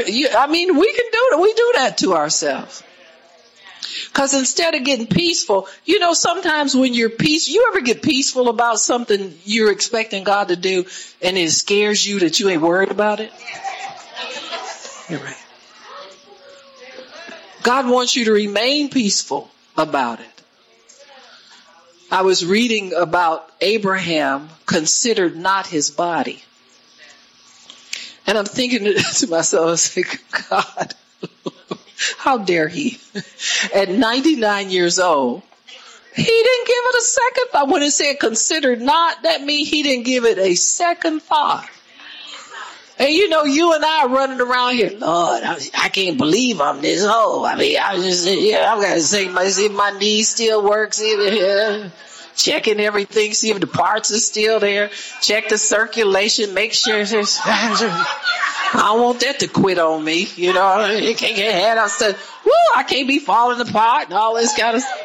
I mean, we can do that. We do that to ourselves. Because instead of getting peaceful, you know, sometimes when you're peaceful, you ever get peaceful about something you're expecting God to do and it scares you that you ain't worried about it? You're right. God wants you to remain peaceful about it. I was reading about Abraham considered not his body. And I'm thinking to myself, I was like, God, how dare he? At 99 years old, he didn't give it a second thought. When it said considered not, that means he didn't give it a second thought. And you know, you and I are running around here, Lord, I can't believe I'm this old. I mean, I've got to see if my knee still works. Checking everything, see if the parts are still there. Check the circulation, make sure there's... I don't want that to quit on me. You know, it can't get ahead. I said, woo, I can't be falling apart and all this kind of stuff.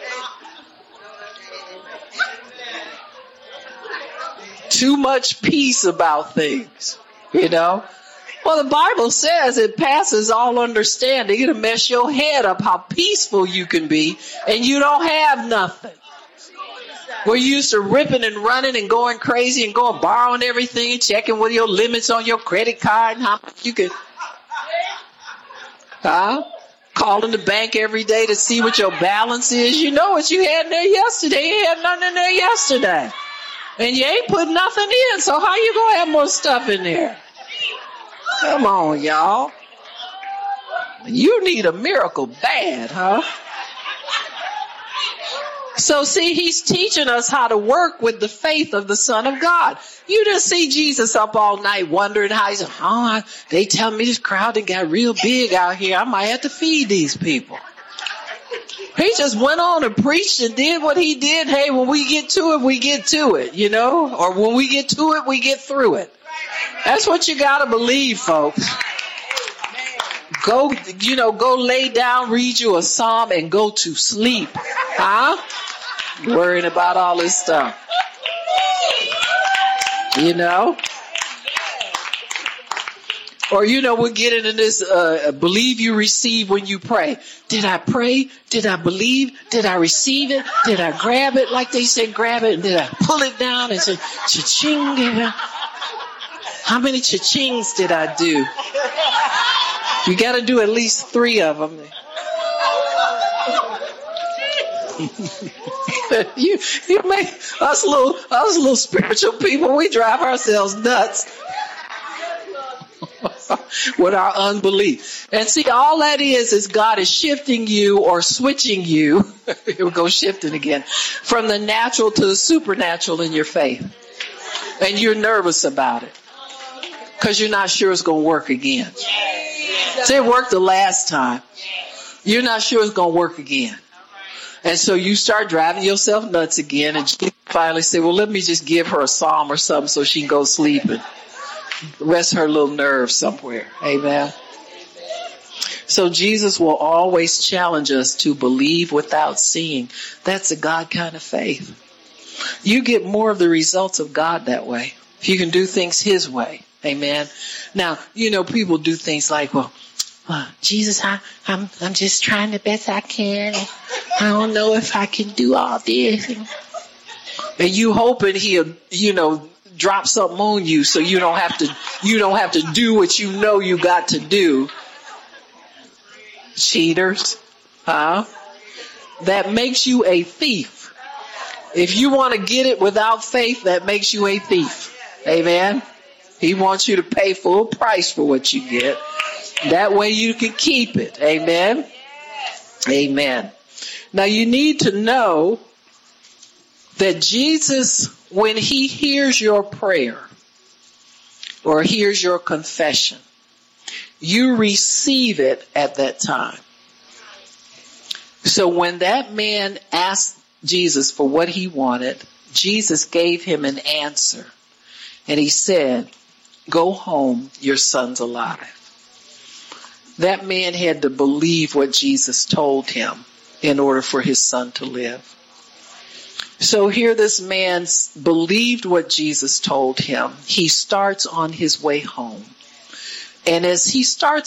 Too much peace about things. You know, well, the Bible says it passes all understanding. It'll mess your head up how peaceful you can be and you don't have nothing. We're used to ripping and running and going crazy and going borrowing everything and checking what your limits on your credit card and how much you can. Calling the bank every day to see what your balance is. You know what you had in there yesterday. You had nothing in there yesterday. And you ain't put nothing in, so how you gonna have more stuff in there? Come on, y'all. You need a miracle bad, huh? So see, he's teaching us how to work with the faith of the Son of God. You just see Jesus up all night wondering how he's, they tell me this crowd that got real big out here. I might have to feed these people. He just went on and preached and did what he did. Hey, when we get to it, we get to it, you know, or when we get to it, we get through it. That's what you got to believe, folks. Go lay down, read you a psalm and go to sleep. Worrying about all this stuff. You know? Or, you know, we'll get into this, believe you receive when you pray. Did I pray? Did I believe? Did I receive it? Did I grab it like they said grab it? And did I pull it down and say, cha-ching? How many cha-chings did I do? You got to do at least 3 of them. you make us little spiritual people, we drive ourselves nuts. With our unbelief. And see, all that is God is shifting you or switching you. Here we go, shifting again. From the natural to the supernatural in your faith. And you're nervous about it. Because you're not sure it's going to work again. See, it worked the last time. You're not sure it's going to work again. And so you start driving yourself nuts again. And she finally say, well, let me just give her a psalm or something so she can go sleep and rest her little nerves somewhere. Amen. So Jesus will always challenge us to believe without seeing. That's a God kind of faith. You get more of the results of God that way. If you can do things his way. Amen. Now, you know, people do things like, well, Jesus, I'm just trying the best I can. I don't know if I can do all this. And you hoping he'll, you know, drop something on you so you don't have to do what you know you got to do. Cheaters. That makes you a thief. If you want to get it without faith, that makes you a thief. Amen. He wants you to pay full price for what you get. That way you can keep it. Amen. Amen. Now you need to know that Jesus, when he hears your prayer or hears your confession, you receive it at that time. So when that man asked Jesus for what he wanted, Jesus gave him an answer. And he said, go home, your son's alive. That man had to believe what Jesus told him in order for his son to live. So here this man believed what Jesus told him. He starts on his way home. And as he starts